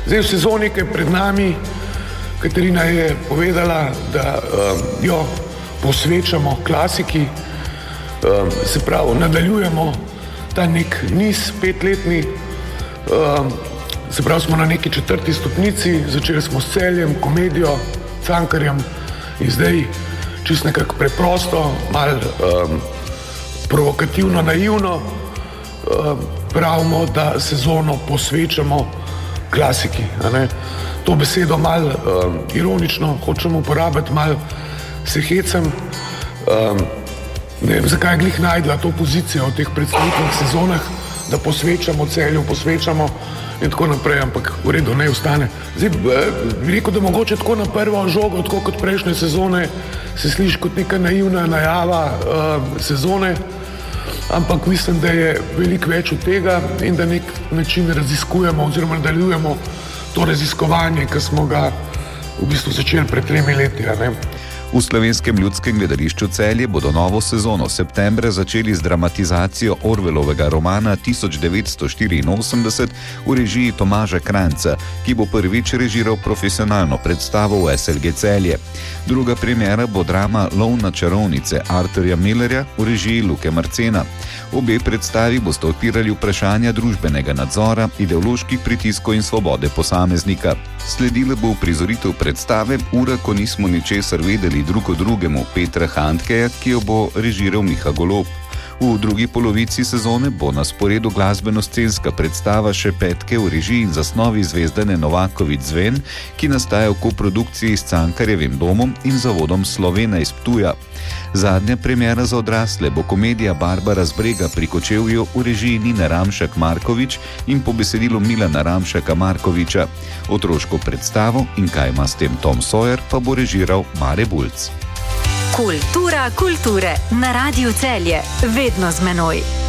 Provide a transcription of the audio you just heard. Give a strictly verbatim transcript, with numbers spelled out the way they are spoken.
Zdaj v sezoni, ki je pred nami, Katarina je povedala, da um, jo posvečamo klasiki, um, se pravi, nadaljujemo ta nek niz petletni, um, se pravi, smo na neki četrti stopnici, začeli smo s Celjem, komedijo, Cankarjem in zdaj čisto nekako preprosto, malo um, provokativno, naivno, um, pravimo, da sezono posvečamo klasiki, a ne? To besedo malo um, ironično hočemo uporabiti, malo se hecam, um, ne vem, zakaj glih najdla to pozicijo v teh predstavitvenih sezonah, da posvečamo Celju, posvečamo in tako naprej, ampak v redu, ne ostane. Zdaj, bi rekel, da mogoče tako na prvo žogo, tako kot prejšnje sezone, se sliši kot neka naivna najava um, sezone, ampak mislim, da je veliko več od tega in da nek način raziskujemo oziroma nadaljujemo to raziskovanje, ki smo ga v bistvu začeli pred tremi leti. A ne? V Slovenskem ljudskem gledališču Celje bodo novo sezono septembra začeli z dramatizacijo Orwellovega romana tisoč devetsto štiriinosemdeset v režiji Tomaža Kranjca, ki bo prvič režiral profesionalno predstavo v S L G Celje. Druga premiera bo drama Lov na čarovnice Arthurja Millerja v režiji Luke Marcena. Obe predstavi boste odpirali vprašanja družbenega nadzora, ideoloških pritiskov in svobode posameznika. Sledila bo uprizoritev predstave Ura, ko nismo ničesar vedeli drug o drugemu Petra Handkeja, ki jo bo režiral Miha Golob. V drugi polovici sezone bo na sporedu glasbeno-scenska predstava Še petke v režiji in zasnovi Zvezdane Novaković Zven, ki nastaja v koprodukciji s Cankarjevim domom in zavodom Slovena iz Ptuja. Zadnja premiera za odrasle bo komedija Barbara z Brega pri Kočevju v režiji Nine Ramšak Markovič in po besedilu Milana Ramšaka Markoviča. Otroško predstavo In kaj ima s tem Tom Sawyer pa bo režiral Mare Bulc. Kultura kulture na Radiu Celje, vedno z menoj.